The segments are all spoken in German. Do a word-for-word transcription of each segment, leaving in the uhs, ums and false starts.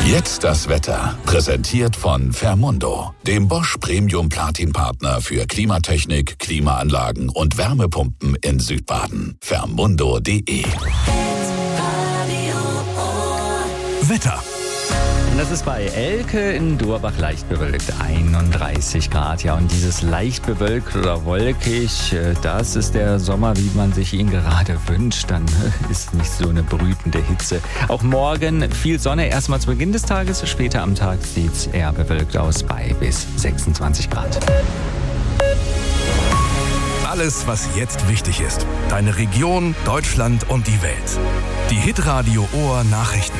Jetzt das Wetter. Präsentiert von Fermundo, dem Bosch Premium Platin Partner für Klimatechnik, Klimaanlagen und Wärmepumpen in Südbaden. Fermundo punkt de. Wetter. Und das ist bei Elke in Durbach leicht bewölkt, einunddreißig Grad. Ja, und dieses leicht bewölkt oder wolkig, das ist der Sommer, wie man sich ihn gerade wünscht. Dann ist nicht so eine brütende Hitze. Auch morgen viel Sonne, erstmal zu Beginn des Tages. Später am Tag sieht es eher bewölkt aus bei bis sechsundzwanzig Grad. Alles, was jetzt wichtig ist. Deine Region, Deutschland und die Welt. Die Hitradio Ohr Nachrichten.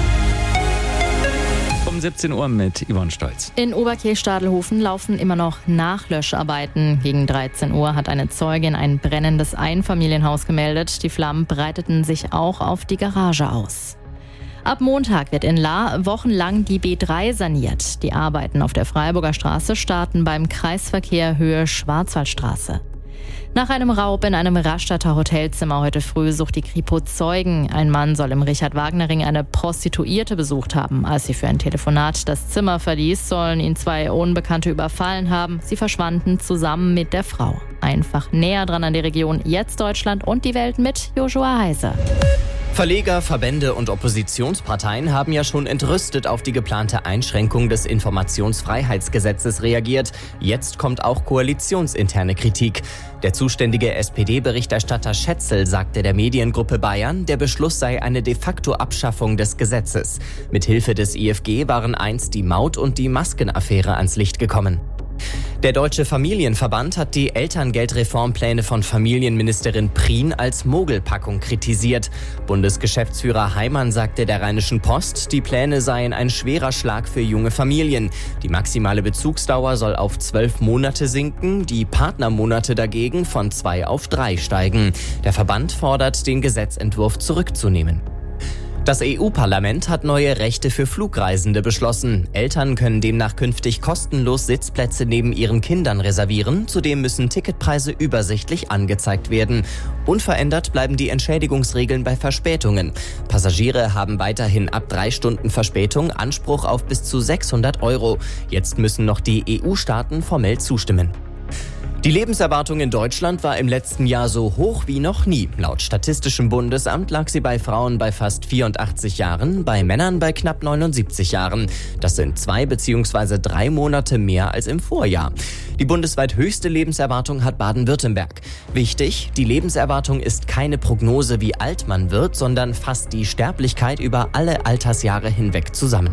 Um siebzehn Uhr mit Yvonne Stolz. In Oberkirch-Stadelhofen laufen immer noch Nachlöscharbeiten. Gegen dreizehn Uhr hat eine Zeugin ein brennendes Einfamilienhaus gemeldet. Die Flammen breiteten sich auch auf die Garage aus. Ab Montag wird in Lahr wochenlang die B drei saniert. Die Arbeiten auf der Freiburger Straße starten beim Kreisverkehr Höhe Schwarzwaldstraße. Nach einem Raub in einem Rastatter Hotelzimmer heute früh sucht die Kripo Zeugen. Ein Mann soll im Richard-Wagner-Ring eine Prostituierte besucht haben. Als sie für ein Telefonat das Zimmer verließ, sollen ihn zwei Unbekannte überfallen haben. Sie verschwanden zusammen mit der Frau. Einfach näher dran an die Region Jetzt Deutschland und die Welt mit Joshua Heise. Verleger, Verbände und Oppositionsparteien haben ja schon entrüstet auf die geplante Einschränkung des Informationsfreiheitsgesetzes reagiert. Jetzt kommt auch koalitionsinterne Kritik. Der zuständige S P D-Berichterstatter Schätzel sagte der Mediengruppe Bayern, der Beschluss sei eine de facto Abschaffung des Gesetzes. Mithilfe des I F G waren einst die Maut- und die Maskenaffäre ans Licht gekommen. Der Deutsche Familienverband hat die Elterngeldreformpläne von Familienministerin Prien als Mogelpackung kritisiert. Bundesgeschäftsführer Heimann sagte der Rheinischen Post, die Pläne seien ein schwerer Schlag für junge Familien. Die maximale Bezugsdauer soll auf zwölf Monate sinken, die Partnermonate dagegen von zwei auf drei steigen. Der Verband fordert, den Gesetzentwurf zurückzunehmen. Das E U-Parlament hat neue Rechte für Flugreisende beschlossen. Eltern können demnach künftig kostenlos Sitzplätze neben ihren Kindern reservieren. Zudem müssen Ticketpreise übersichtlich angezeigt werden. Unverändert bleiben die Entschädigungsregeln bei Verspätungen. Passagiere haben weiterhin ab drei Stunden Verspätung Anspruch auf bis zu sechshundert Euro. Jetzt müssen noch die E U-Staaten formell zustimmen. Die Lebenserwartung in Deutschland war im letzten Jahr so hoch wie noch nie. Laut Statistischem Bundesamt lag sie bei Frauen bei fast vierundachtzig Jahren, bei Männern bei knapp neunundsiebzig Jahren. Das sind zwei bzw. drei Monate mehr als im Vorjahr. Die bundesweit höchste Lebenserwartung hat Baden-Württemberg. Wichtig, die Lebenserwartung ist keine Prognose, wie alt man wird, sondern fasst die Sterblichkeit über alle Altersjahre hinweg zusammen.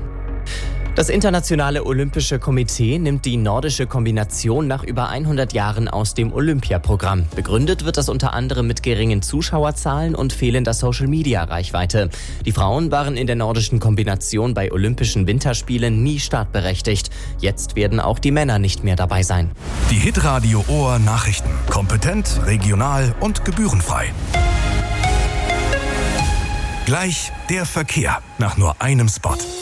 Das Internationale Olympische Komitee nimmt die nordische Kombination nach über hundert Jahren aus dem Olympiaprogramm. Begründet wird das unter anderem mit geringen Zuschauerzahlen und fehlender Social-Media-Reichweite. Die Frauen waren in der nordischen Kombination bei Olympischen Winterspielen nie startberechtigt. Jetzt werden auch die Männer nicht mehr dabei sein. Die Hitradio Ohr Nachrichten. Kompetent, regional und gebührenfrei. Gleich der Verkehr nach nur einem Spot.